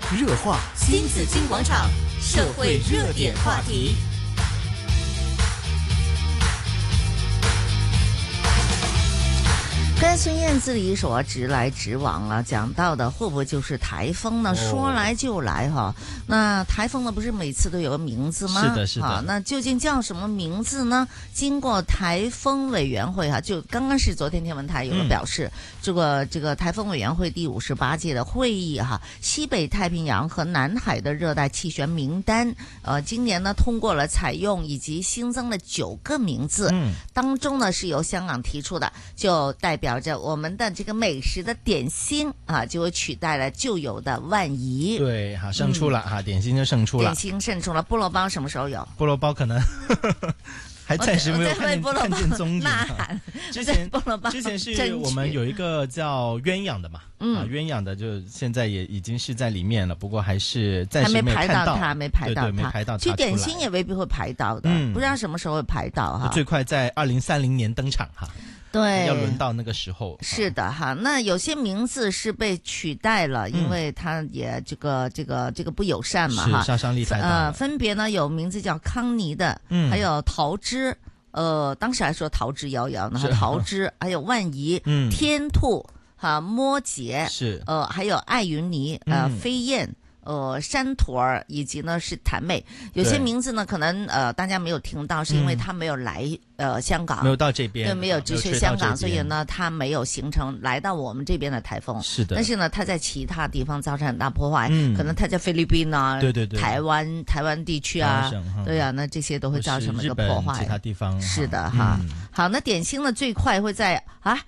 热话新紫金广场社会热点话题。 跟孙燕姿的一首直来直往啊，讲到的会不会就是台风呢？说来就来哈。那台风呢，不是每次都有个名字吗？ 是的，是的。 啊，那究竟叫什么名字呢？经过台风委员会哈，就刚刚是昨天天文台有了表示，这个台风委员会第58届的会议哈，西北太平洋和南海的热带气旋名单，今年呢通过了采用以及新增了9个名字，当中呢是由香港提出的，就代表着我们的这个美食的点心啊，就会取代了旧有的万怡。 对，好，胜出了哈，点心就胜出了。 点心胜出了，菠萝包什么时候有？ 菠萝包可能还暂时没有看见踪影。之前是我们有一个叫鸳鸯的嘛，鸳鸯的就现在也已经是在里面了，不过还是暂时没看到， 没排到它， 没排到它。 其实点心也未必会排到的，不知道什么时候会排到哈。 最快在2030年登场哈。 对， 要轮到那个时候。 是的哈，那有些名字是被取代了，因为它也这个不友善嘛哈， 杀伤力太大。 分别呢有名字叫康妮的，还有桃枝，当时还说桃之夭夭呢，桃枝，还有万怡，天兔哈，摸姐是， 还有艾云妮，飞燕。山驼儿以及呢是谭妹，有些名字呢可能大家没有听到，是因为他没有来香港， 没有到这边， 对，没有直吹香港，所以呢他没有形成来到我们这边的台风。 是的， 但是呢他在其他地方造成很大破坏，可能他在菲律宾啊， 对， 台湾地区啊，对啊，那这些都会造成那个破坏。 其他地方是的哈。好，那点心呢最快会在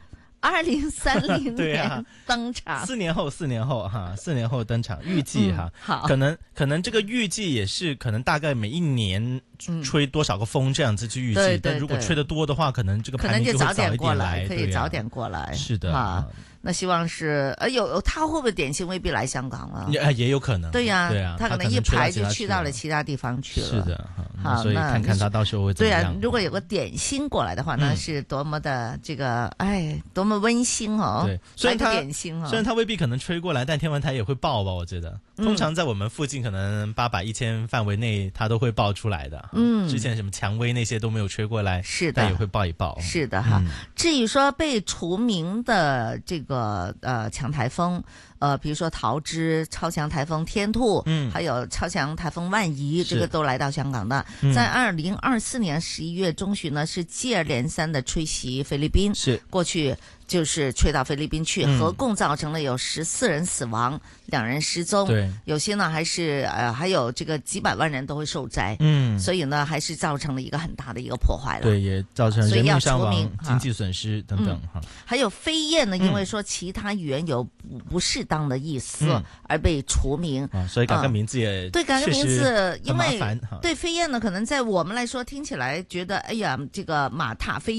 2030年登场 ，4年后哈，4年后登场，预计哈， 好， 可能这个预计也是可能大概每一年吹多少个风这样子去预计，但如果吹得多的话，可能这个排名就会早一点来， 可以早点过来， 是的啊。那希望是他会不会点心未必来香港了？ 也有可能。 对呀，他可能一排就去到了其他地方去了。 是的，好，所以看看他到时候会怎么样。 对啊，如果有个点心过来的话，那是多么的这个多么温馨哦。 对，虽然他未必可能吹过来，但天文台也会报吧？我觉得，通常在我们附近可能800、1000范围内，它都会报出来的。之前什么蔷薇那些都没有吹过来， 是的， 但也会报一报。 是的哈。至于说被除名的这个强台风，比如说桃枝、超强台风天兔，还有超强台风万怡，这个都来到香港的。在2024年11月中旬呢，是接二连三的吹袭菲律宾， 是过去就是吹到菲律宾去，合共造成了有14人死亡，2人失踪， 对， 有些呢还是还有这个几百万人都会受灾，所以呢还是造成了一个很大的一个破坏了， 对，也造成人命伤亡、经济损失等等哈。 还有飞燕呢，因为说其他语言有不适当的意思而被除名， 所以改个名字也对，改个名字，因为对飞燕呢，可能在我们来说听起来觉得哎呀，这个马踏飞